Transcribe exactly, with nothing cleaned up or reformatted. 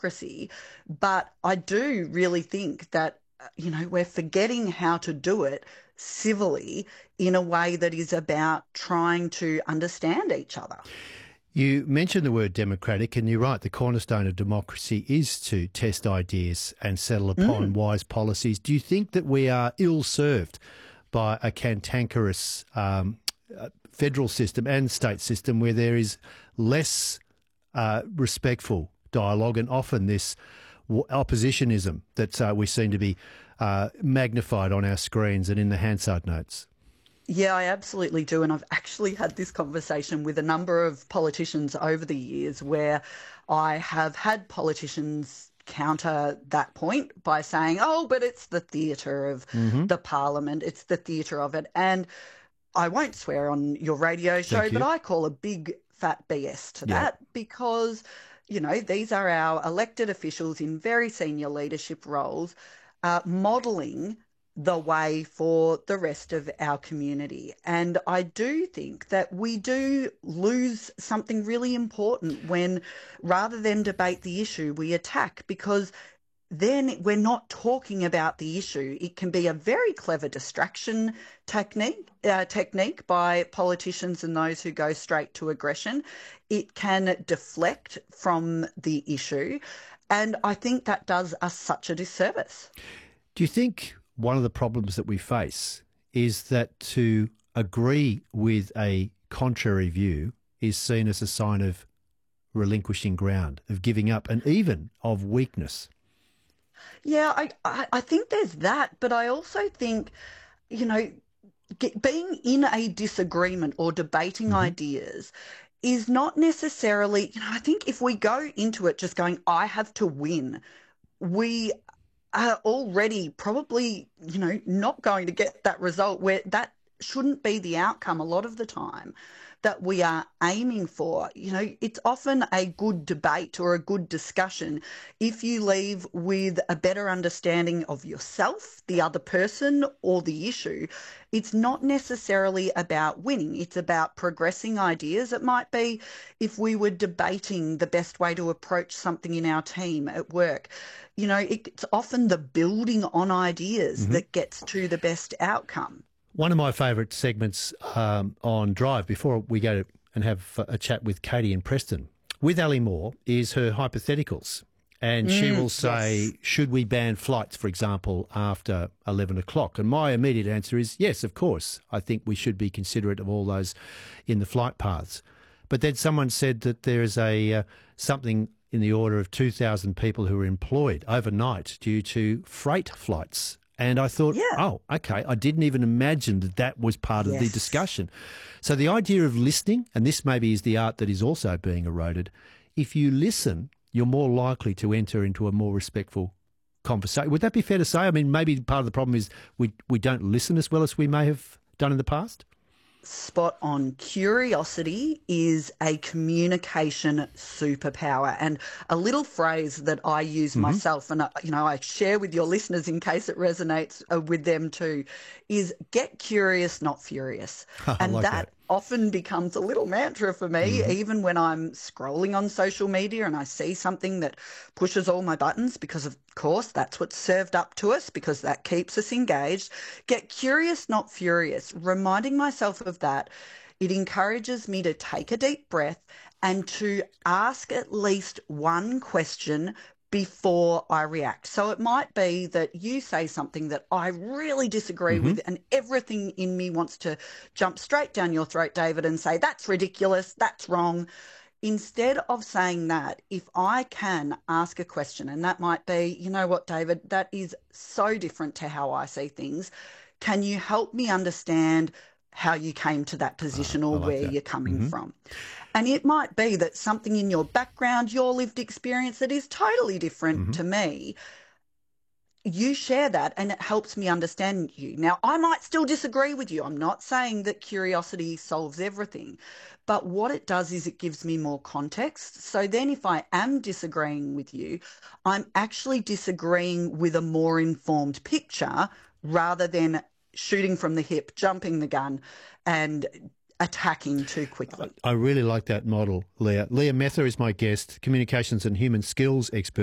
democracy. But I do really think that, uh, you know, we're forgetting how to do it civilly in a way that is about trying to understand each other. You mentioned the word democratic, and you're right, the cornerstone of democracy is to test ideas and settle upon Mm. wise policies. Do you think that we are ill-served by a cantankerous um, uh, federal system and state system where there is less uh, respectful dialogue and often this w- oppositionism that uh, we seem to be uh, magnified on our screens and in the Hansard notes? Yeah, I absolutely do. And I've actually had this conversation with a number of politicians over the years where I have had politicians counter that point by saying, oh, but it's the theatre of Mm-hmm. the parliament, it's the theatre of it. And I won't swear on your radio show, Thank you. but I call a big fat B S to Yeah. that because, you know, these are our elected officials in very senior leadership roles uh, modelling the way for the rest of our community. And I do think that we do lose something really important when, rather than debate the issue, we attack, because then we're not talking about the issue. It can be a very clever distraction technique, uh, technique by politicians and those who go straight to aggression. It can deflect from the issue. And I think that does us such a disservice. Do you think one of the problems that we face is that to agree with a contrary view is seen as a sign of relinquishing ground, of giving up, and even of weakness? Yeah, I, I, I think there's that, but I also think, you know, get, being in a disagreement or debating Mm-hmm. ideas is not necessarily, you know, I think if we go into it just going, I have to win, we are already probably, you know, not going to get that result, where that shouldn't be the outcome a lot of the time that we are aiming for. You know, it's often a good debate or a good discussion if you leave with a better understanding of yourself, the other person, or the issue. It's not necessarily about winning. It's about progressing ideas. It might be if we were debating the best way to approach something in our team at work. You know, it's often the building on ideas Mm-hmm. that gets to the best outcome. One of my favourite segments um, on Drive, before we go and have a chat with Katie in Preston, with Ali Moore, is her hypotheticals. And she Mm, will say, yes. should we ban flights, for example, after eleven o'clock? And my immediate answer is, yes, of course. I think we should be considerate of all those in the flight paths. But then someone said that there is a uh, something in the order of two thousand people who are employed overnight due to freight flights. And I thought, Yeah. oh, okay, I didn't even imagine that that was part of the Yes. discussion. So the idea of listening, and this maybe is the art that is also being eroded, if you listen, you're more likely to enter into a more respectful conversation. Would that be fair to say? I mean, maybe part of the problem is we, we don't listen as well as we may have done in the past? Spot on. Curiosity is a communication superpower, and a little phrase that I use Mm-hmm. myself, and uh, you know, I share with your listeners in case it resonates uh, with them too, is get curious, not furious. I And like that, that. often becomes a little mantra for me, Mm-hmm. even when I'm scrolling on social media and I see something that pushes all my buttons, because of course that's what's served up to us, because that keeps us engaged. Get curious, not furious. Reminding myself of that, it encourages me to take a deep breath and to ask at least one question before I react. So it might be that you say something that I really disagree Mm-hmm. with, and everything in me wants to jump straight down your throat, David, and say, that's ridiculous, that's wrong. Instead of saying that, if I can ask a question, and that might be, you know what, David, that is so different to how I see things. Can you help me understand how you came to that position, I or like where that. you're coming Mm-hmm. from? And it might be that something in your background, your lived experience that is totally different Mm-hmm. to me, you share that and it helps me understand you. Now, I might still disagree with you. I'm not saying that curiosity solves everything, but what it does is it gives me more context. So then if I am disagreeing with you, I'm actually disagreeing with a more informed picture rather than shooting from the hip, jumping the gun and attacking too quickly. I really like that model, Leah. Leah Mether is my guest, communications and human skills expert.